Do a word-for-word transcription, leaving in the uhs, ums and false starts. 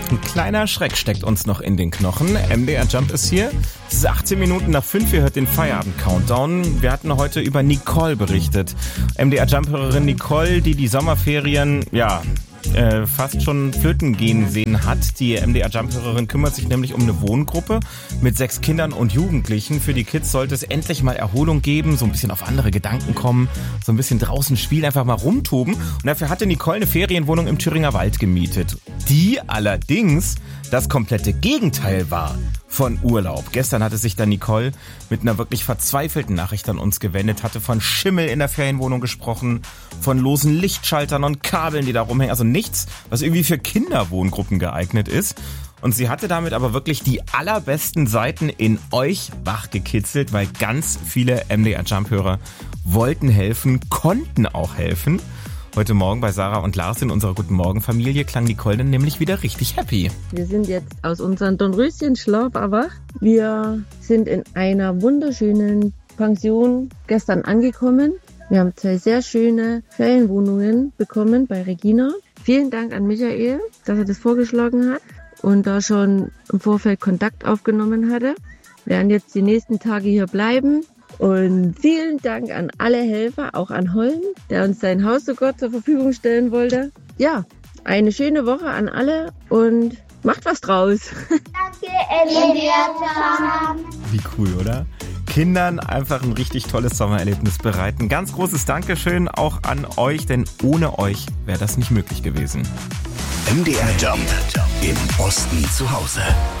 Ein kleiner Schreck steckt uns noch in den Knochen. M D R Jump ist hier. Es ist achtzehn Minuten nach fünf, ihr hört den Feierabend-Countdown. Wir hatten heute über Nicole berichtet. M D R Jump-Hörerin Nicole, die die Sommerferien, ja, äh, fast schon flöten gehen sehen hat. Die M D R Jump-Hörerin kümmert sich nämlich um eine Wohngruppe mit sechs Kindern und Jugendlichen. Für die Kids sollte es endlich mal Erholung geben, so ein bisschen auf andere Gedanken kommen, so ein bisschen draußen spielen, einfach mal rumtoben. Und dafür hatte Nicole eine Ferienwohnung im Thüringer Wald gemietet, die allerdings das komplette Gegenteil war von Urlaub. Gestern hatte sich dann Nicole mit einer wirklich verzweifelten Nachricht an uns gewendet, hatte von Schimmel in der Ferienwohnung gesprochen, von losen Lichtschaltern und Kabeln, die da rumhängen. Also nichts, was irgendwie für Kinderwohngruppen geeignet ist. Und sie hatte damit aber wirklich die allerbesten Seiten in euch wachgekitzelt, weil ganz viele M D R Jump-Hörer wollten helfen, konnten auch helfen. Heute Morgen bei Sarah und Lars in unserer Guten Morgen-Familie klang Nicole dann nämlich wieder richtig happy. Wir sind jetzt aus unserem Dornröschen-Schlaf erwacht. Wir sind in einer wunderschönen Pension gestern angekommen. Wir haben zwei sehr schöne Ferienwohnungen bekommen bei Regina. Vielen Dank an Michael, dass er das vorgeschlagen hat und da schon im Vorfeld Kontakt aufgenommen hatte. Wir werden jetzt die nächsten Tage hier bleiben. Und vielen Dank an alle Helfer, auch an Holm, der uns sein Haus sogar zur Verfügung stellen wollte. Ja, eine schöne Woche an alle und macht was draus. Danke, M D R. Wie cool, oder? Kindern einfach ein richtig tolles Sommererlebnis bereiten. Ganz großes Dankeschön auch an euch, denn ohne euch wäre das nicht möglich gewesen. M D R Jump im Osten zu Hause.